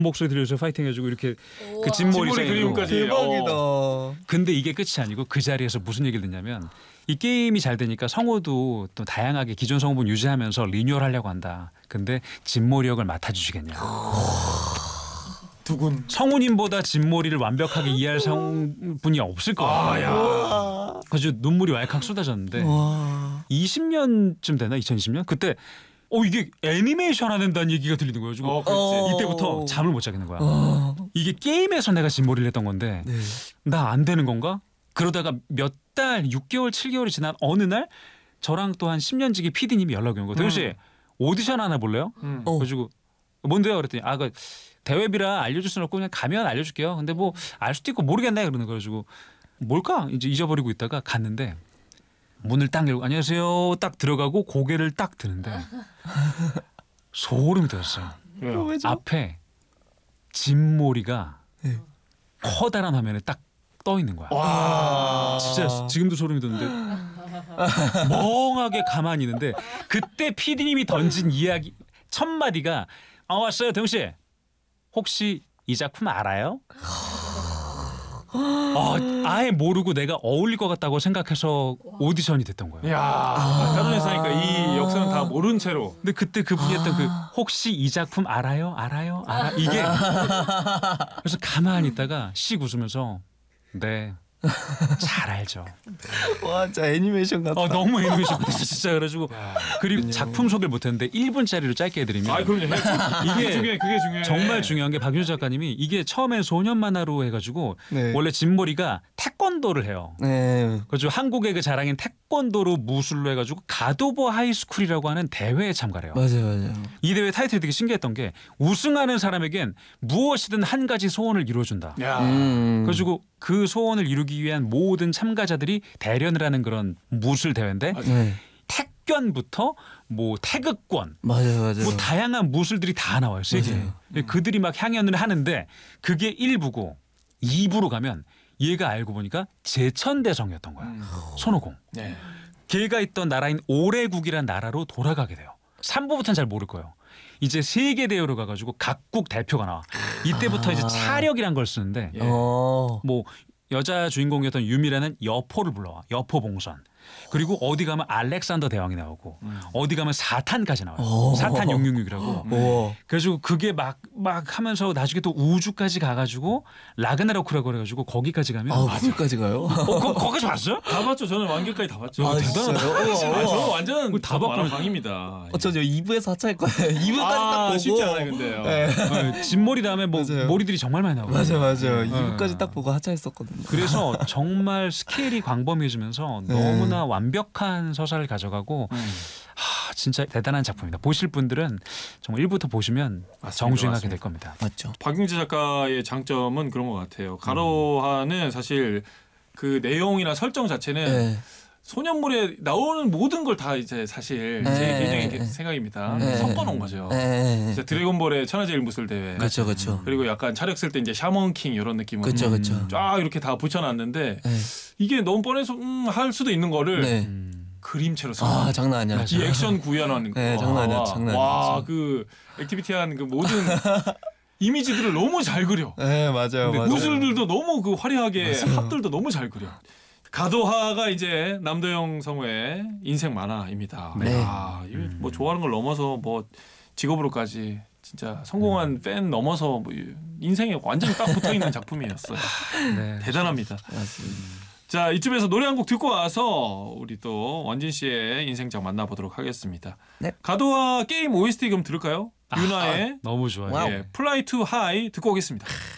목소리 들려서 파이팅 해주고 이렇게 우와. 그 진몰이 진몰이 그림까지. 대박이다. 근데 이게 끝이 아니고 그 자리에서 무슨 얘기를 듣냐면 이 게임이 잘 되니까 성우도 또 다양하게 기존 성우분 유지하면서 리뉴얼 하려고 한다. 근데 진몰이 역을 맡아주시겠냐. 두근. 성우님보다 진몰이를 완벽하게 이해할 성분이 없을 거야. 그래서 눈물이 왈칵 쏟아졌는데 와. 20년쯤 되나 2020년 그때 이게 애니메이션 하는다는 얘기가 들리는 거예요. 지금 그렇지. 이때부터 잠을 못 자겠는 거야. 이게 게임에서 내가 진몰이를 했던 건데 네. 나 안 되는 건가? 그러다가 몇 달, 6개월, 7개월이 지난 어느 날 저랑 또 한 10년 지기 PD님이 연락이 온 거예요. 대현 씨 오디션 하나 볼래요? 그래가지고 뭔데요? 그랬더니 그 대회비라 알려줄 수는 없고 그냥 가면 알려줄게요. 근데 뭐 알 수도 있고 모르겠네 그러는 거 가지고 뭘까? 이제 잊어버리고 있다가 갔는데 문을 딱 열고 안녕하세요 딱 들어가고 고개를 딱 드는데 소름이 돋았어요. 왜요? 왜죠? 앞에 진몰이가 네. 커다란 화면에 딱 떠 있는 거야. 와. 진짜 지금도 소름이 돋는데 멍하게 가만히 있는데 그때 PD님이 던진 이야기 첫 마디가 왔어요 대웅 씨 혹시 이 작품 알아요? 아예 모르고 내가 어울릴 것 같다고 생각해서 오디션이 됐던 거예요. 야, 다른 회사니까 이 역사는 다 모른 채로. 근데 그때 그분이 했던 그 혹시 이 작품 알아요? 이게 그래서 가만히 있다가 씩 웃으면서 네 잘 알죠. 와, 진짜 애니메이션 같다. 너무 애니메이션 같았어 진짜. 그래가지고 그리고 작품 소개를 못했는데 1분짜리로 짧게 해드리면 그럼요. 이게 그게 중요해. 정말 중요한 게 박윤주 작가님이 이게 처음에 소년 만화로 해가지고 네. 원래 진몰이가 태권도를 해요. 네. 그래서 한국의 그 자랑인 태권도로 무술로 해가지고 갓오버 하이스쿨이라고 하는 대회에 참가를 해요. 맞아요. 이 대회 타이틀이 되게 신기했던 게 우승하는 사람에겐 무엇이든 한 가지 소원을 이루어준다. 야. 그래가지고 그 소원을 이루기 위한 모든 참가자들이 대련을 하는 그런 무술 대회인데 네. 태권부터 뭐 태극권 맞아요. 뭐 다양한 무술들이 다 나와요. 세계. 맞아요. 그들이 막 향연을 하는데 그게 1부고 2부로 가면 얘가 알고 보니까 제천대성이었던 거야. 손오공. 네. 걔가 있던 나라인 오래국이란 나라로 돌아가게 돼요. 3부부터는 잘 모를 거예요. 이제 세계대회로 가가지고 각국 대표가 나와. 이때부터 이제 차력이란 걸 쓰는데 예. 뭐 여자 주인공이었던 유미라는 여포를 불러와. 여포봉선. 그리고 어디 가면 알렉산더 대왕이 나오고 어디 가면 사탄까지 나와요. 사탄 666이라고. 오. 그래가지고 그게 막 하면서 나중에 또 우주까지 가가지고 라그나로크라고 그래가지고 거기까지 가면 우주까지 가요? 거기까지 봤어요? 다 봤죠. 저는 완결까지 다 봤죠. 대단하다. 저는 완전 다 봤구나. 방입니다. 저 2부에서 하차할 거예요. 2부까지 딱 보고. 쉽지 않아요, 근데요. 네. 진몰이 다음에 뭐 맞아요. 몰이들이 정말 많이 나오고. 맞아요. 2부까지 딱 보고 하차했었거든요. 그래서 정말 스케일이 광범위해지면서 네. 너무나 완벽한 서사를 가져가고 진짜 대단한 작품입니다. 보실 분들은 정말 1부터 보시면 정주행하게 될 겁니다. 맞죠. 박용재 작가의 장점은 그런 것 같아요. 가로하는 사실 그 내용이나 설정 자체는 네. 소년물에 나오는 모든 걸 다 이제 사실 네. 제 개인적인 생각입니다. 네. 섞어놓은 거죠. 네. 이제 드래곤볼의 천하제일 무술 대회. 그렇죠. 그리고 약간 차력 쓸 때 이제 샤먼킹 이런 느낌으로 그렇죠. 쫙 이렇게 다 붙여놨는데 네. 이게 너무 뻔해서 할 수도 있는 거를 네. 그림체로 써. 장난 아니야. 이 액션 구현하는 거. 네, 장난 아니야. 장난 와, 아니죠. 그 액티비티한 그 모든 이미지들을 너무 잘 그려. 네, 맞아요. 근데 무술들도 너무 그 화려하게 합들도 너무 잘 그려. 가도하가 이제 남도영 성우의 인생 만화입니다. 네. 이거 뭐 좋아하는 걸 넘어서 뭐 직업으로까지 진짜 성공한 팬 넘어서 뭐 인생에 완전히 딱 붙어 있는 작품이었어요. 네. 대단합니다. 자, 이쯤에서 노래 한 곡 듣고 와서 우리 또 원진 씨의 인생작 만나보도록 하겠습니다. 네. 가도하 게임 OST 그럼 들을까요? 유나의 너무 좋아요. 와우. Fly to High 듣고 오겠습니다.